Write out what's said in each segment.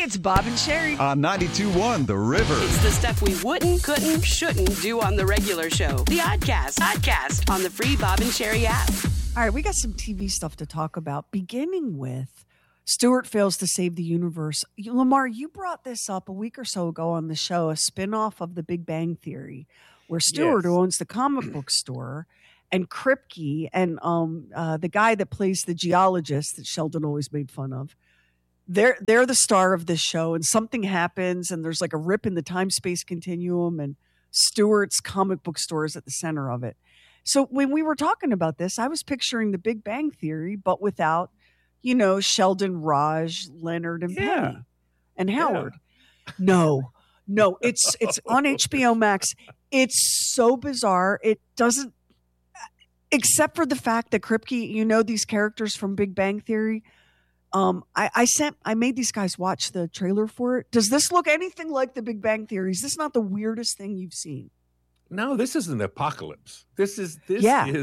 It's Bob and Sherry. On 92.1 The River. It's the stuff we wouldn't, couldn't, shouldn't do on the regular show. The Oddcast on the free Bob and Sherry app. All right, we got some TV stuff to talk about, beginning with Stewart Fails to Save the Universe. Lamar, you brought this up a week or so ago on the show, a spinoff of The Big Bang Theory, where Stewart, who owns the comic book store, and Kripke and the guy that plays the geologist that Sheldon always made fun of, they're the star of this show, and something happens, and there's like a rip in the time-space continuum, and Stewart's comic book store is at the center of it. So when we were talking about this, I was picturing The Big Bang Theory, but without, Sheldon, Raj, Leonard, and Penny, and Howard. No, it's on HBO Max. It's so bizarre. It doesn't, except for the fact that Kripke, these characters from Big Bang Theory. I made these guys watch the trailer for it. Does this look anything like The Big Bang Theory? Is this not the weirdest thing you've seen? No, this is an apocalypse. This is like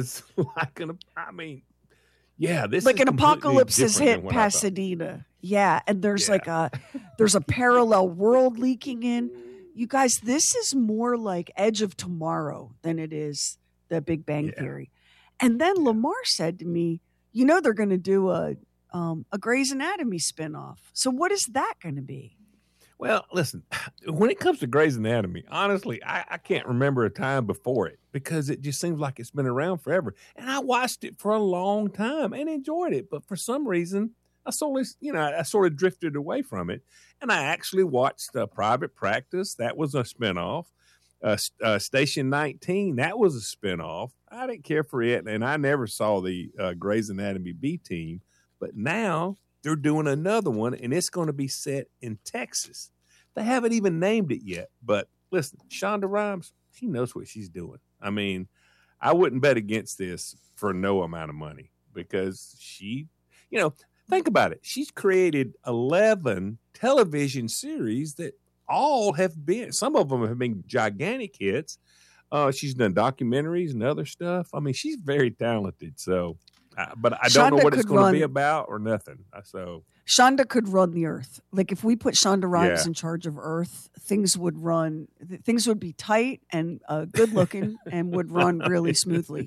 this like is an apocalypse has different hit than what Pasadena. Yeah, and there's there's a parallel world leaking in. You guys, this is more like Edge of Tomorrow than it is The Big Bang Theory. And then Lamar said to me, they're going to do a Grey's Anatomy spinoff. So what is that going to be? Well, listen, when it comes to Grey's Anatomy, honestly, I can't remember a time before it because it just seems like it's been around forever. And I watched it for a long time and enjoyed it. But for some reason, I sort of drifted away from it. And I actually watched Private Practice. That was a spinoff. Station 19, that was a spinoff. I didn't care for it. And I never saw the Grey's Anatomy B Team. But now they're doing another one, and it's going to be set in Texas. They haven't even named it yet. But listen, Shonda Rhimes, she knows what she's doing. I mean, I wouldn't bet against this for no amount of money because she, think about it. She's created 11 television series that some of them have been gigantic hits. She's done documentaries and other stuff. I mean, she's very talented. So, but I don't know what it's going to be about or nothing. So Shonda could run the earth. Like if we put Shonda Rhimes in charge of Earth, things would be tight and good looking and would run really smoothly.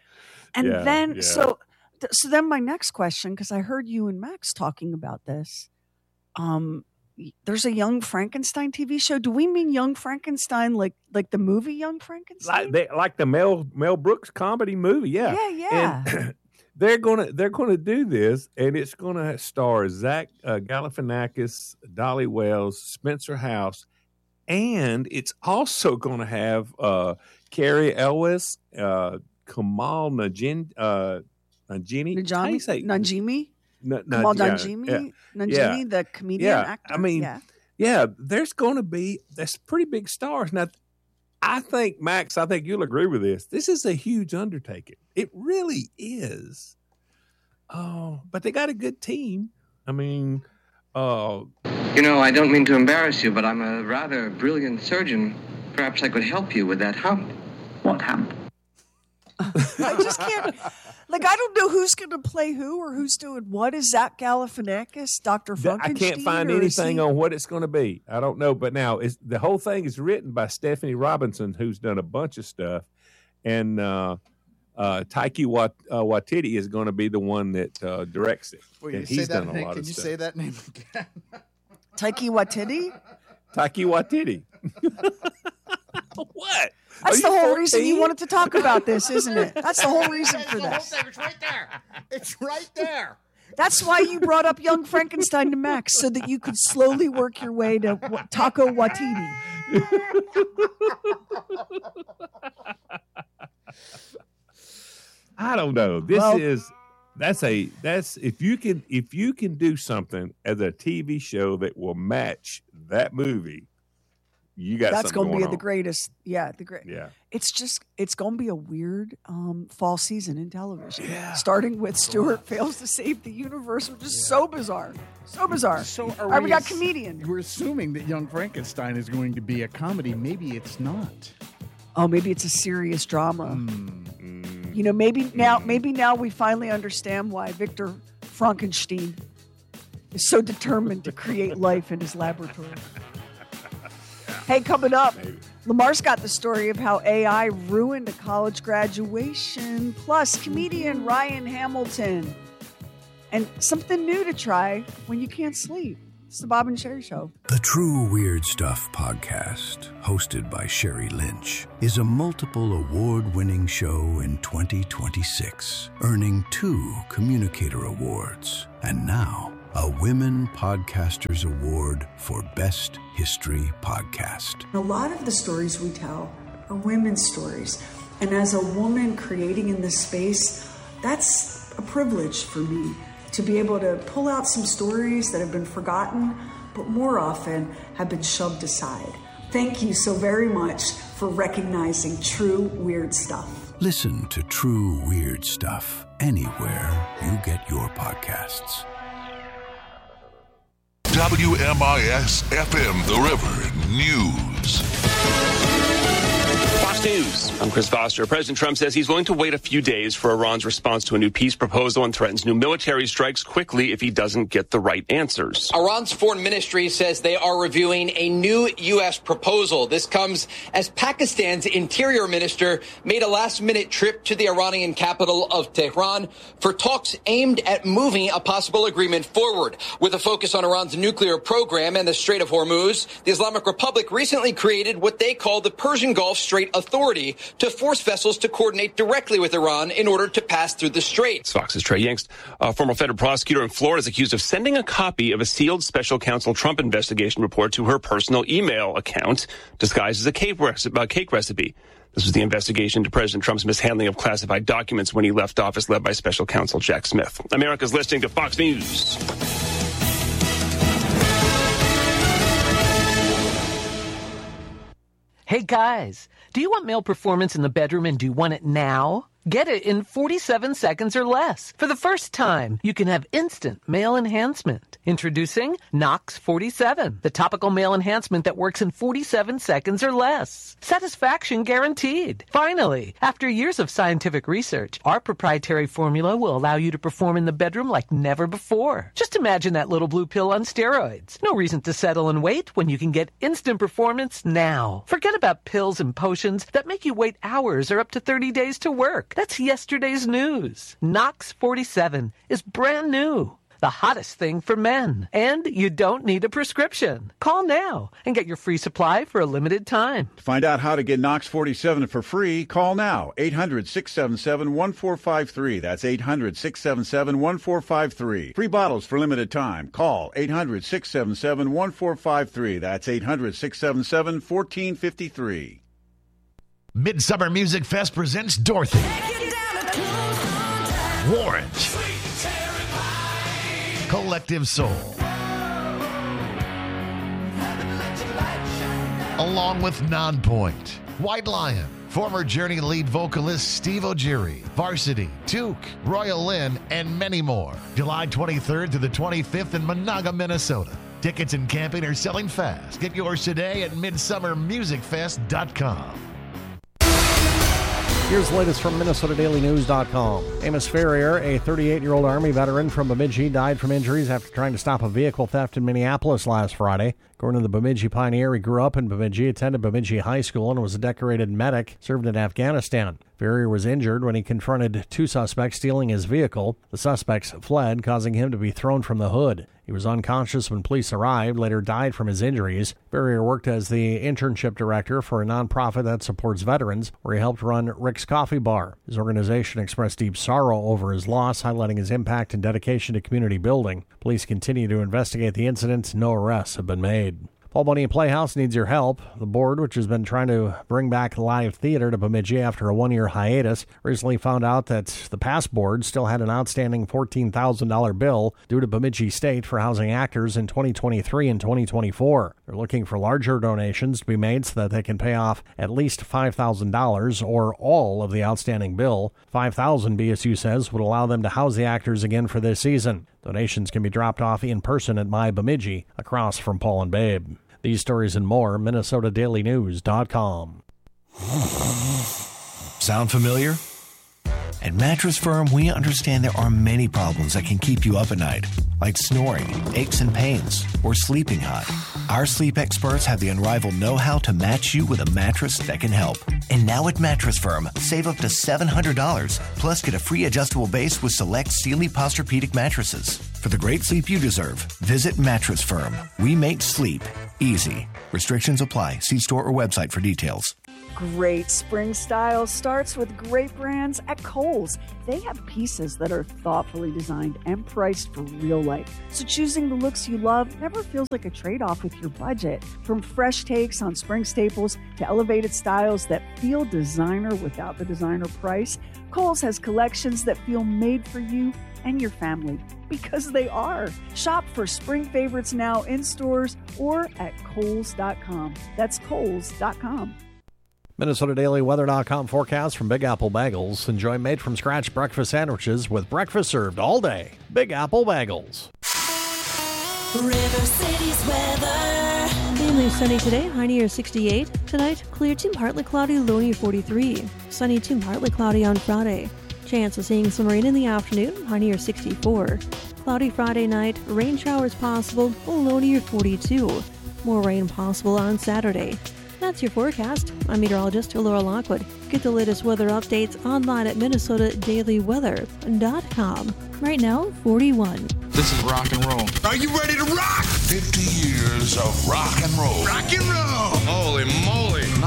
So then my next question, because I heard you and Max talking about this, there's a Young Frankenstein TV show. Do we mean Young Frankenstein like the movie Young Frankenstein? Like the Mel Brooks comedy movie, yeah. And they're gonna do this, and it's gonna star Zach Galifianakis, Dolly Wells, Spencer House, and it's also gonna have Carrie Elwes, Kamal Nanjiani. Nanjimi? Kamal Nanjimi, the comedian actor. I mean, there's going to be that's pretty big stars. Now, I think you'll agree with this. This is a huge undertaking. It really is. But they got a good team. I mean, I don't mean to embarrass you, but I'm a rather brilliant surgeon. Perhaps I could help you with that hump. What hump? I just can't. I don't know who's going to play who or who's doing what. Is Zach Galifianakis, Dr. Frankenstein? I can't find anything on what it's going to be. I don't know. But now the whole thing is written by Stephanie Robinson, who's done a bunch of stuff. And Taiki Waititi is going to be the one that directs it. Well, and he's done a lot Can of you stuff. say that name again? Taiki Waititi? Taiki Waititi. What? That's the whole reason you wanted to talk about this, isn't it? That's the whole reason for this. It's right there. It's right there. That's why you brought up Young Frankenstein to Max, so that you could slowly work your way to Taco Waititi. I don't know. That's if you can do something as a TV show that will match that movie, you got that's going to be the greatest. Yeah, Yeah. It's going to be a weird fall season in television. Yeah. Starting with Stewart Fails to Save the Universe, which is so bizarre. So bizarre. So we got comedian. We're assuming that Young Frankenstein is going to be a comedy. Maybe it's not. Oh, maybe it's a serious drama. Maybe now we finally understand why Victor Frankenstein is so determined to create life in his laboratory. Hey, coming up, Lamar's got the story of how AI ruined a college graduation, plus comedian Ryan Hamilton, and something new to try when you can't sleep. It's the Bob and Sherry Show. The True Weird Stuff podcast, hosted by Sherry Lynch, is a multiple award-winning show in 2026, earning 2 Communicator Awards, and now a Women Podcasters Award for Best History Podcast. A lot of the stories we tell are women's stories. And as a woman creating in this space, that's a privilege for me to be able to pull out some stories that have been forgotten, but more often have been shoved aside. Thank you so very much for recognizing True Weird Stuff. Listen to True Weird Stuff anywhere you get your podcasts. WMIS-FM The River News. Fox News. I'm Chris Foster. President Trump says he's willing to wait a few days for Iran's response to a new peace proposal and threatens new military strikes quickly if he doesn't get the right answers. Iran's foreign ministry says they are reviewing a new U.S. proposal. This comes as Pakistan's interior minister made a last-minute trip to the Iranian capital of Tehran for talks aimed at moving a possible agreement forward. With a focus on Iran's nuclear program and the Strait of Hormuz, the Islamic Republic recently created what they call the Persian Gulf Strait Authority to force vessels to coordinate directly with Iran in order to pass through the strait. Fox's Trey Yingst, a former federal prosecutor in Florida, is accused of sending a copy of a sealed special counsel Trump investigation report to her personal email account, disguised as a cake recipe. This was the investigation into President Trump's mishandling of classified documents when he left office, led by special counsel Jack Smith. America's listening to Fox News. Hey guys, do you want male performance in the bedroom and do you want it now? Get it in 47 seconds or less. For the first time, you can have instant male enhancement. Introducing Nox 47, the topical male enhancement that works in 47 seconds or less. Satisfaction guaranteed. Finally, after years of scientific research, our proprietary formula will allow you to perform in the bedroom like never before. Just imagine that little blue pill on steroids. No reason to settle and wait when you can get instant performance now. Forget about pills and potions that make you wait hours or up to 30 days to work. That's yesterday's news. Nox 47 is brand new. The hottest thing for men. And you don't need a prescription. Call now and get your free supply for a limited time. To find out how to get Nox 47 for free, call now. 800-677-1453. That's 800-677-1453. Free bottles for limited time. Call 800-677-1453. That's 800-677-1453. Midsummer Music Fest presents Dorothy, Orange, Collective Soul, along with Nonpoint, White Lion, former Journey lead vocalist Steve O'Geary, Varsity, Duke, Royal Lynn, and many more. July 23rd to the 25th in Monaga, Minnesota. Tickets and camping are selling fast. Get yours today at midsummermusicfest.com. Here's the latest from MinnesotaDailyNews.com. Amos Ferrier, a 38-year-old Army veteran from Bemidji, died from injuries after trying to stop a vehicle theft in Minneapolis last Friday. According to the Bemidji Pioneer, he grew up in Bemidji, attended Bemidji High School, and was a decorated medic, served in Afghanistan. Ferrier was injured when he confronted 2 suspects stealing his vehicle. The suspects fled, causing him to be thrown from the hood. He was unconscious when police arrived, later died from his injuries. Ferrier worked as the internship director for a nonprofit that supports veterans, where he helped run Rick's Coffee Bar. His organization expressed deep sorrow over his loss, highlighting his impact and dedication to community building. Police continue to investigate the incident. No arrests have been made. Paul Bunyan Playhouse needs your help. The board, which has been trying to bring back live theater to Bemidji after a one-year hiatus, recently found out that the past board still had an outstanding $14,000 bill due to Bemidji State for housing actors in 2023 and 2024. They're looking for larger donations to be made so that they can pay off at least $5,000 or all of the outstanding bill. $5,000, BSU says, would allow them to house the actors again for this season. Donations can be dropped off in person at My Bemidji, across from Paul and Babe. These stories and more, MinnesotaDailyNews.com. Sound familiar? At Mattress Firm, we understand there are many problems that can keep you up at night, like snoring, aches and pains, or sleeping hot. Our sleep experts have the unrivaled know-how to match you with a mattress that can help. And now at Mattress Firm, save up to $700, plus get a free adjustable base with select Sealy Posturepedic mattresses. For the great sleep you deserve, visit Mattress Firm. We make sleep easy. Restrictions apply. See store or website for details. Great spring style starts with great brands at Kohl's. They have pieces that are thoughtfully designed and priced for real life. So choosing the looks you love never feels like a trade-off with your budget. From fresh takes on spring staples to elevated styles that feel designer without the designer price, Kohl's has collections that feel made for you and your family, because they are. Shop for spring favorites now in stores or at Kohls.com. That's Kohls.com. MinnesotaDailyWeather.com forecast from Big Apple Bagels. Enjoy made-from-scratch breakfast sandwiches with breakfast served all day. Big Apple Bagels. River City's weather. Mainly sunny today, high near 68. Tonight, clear to partly cloudy, low near 43. Sunny to partly cloudy on Friday. Chance of seeing some rain in the afternoon, high near 64. Cloudy Friday night, rain showers possible, low near 42. More rain possible on Saturday. That's your forecast. I'm meteorologist Laura Lockwood. Get the latest weather updates online at MinnesotaDailyWeather.com. Right now, 41. This is rock and roll. Are you ready to rock? 50 years of rock and roll. Rock and roll. Holy moly.